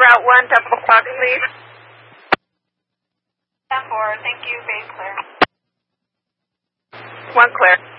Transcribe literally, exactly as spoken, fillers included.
Route one, double clock, please. ten four, thank you, base clear. One clear.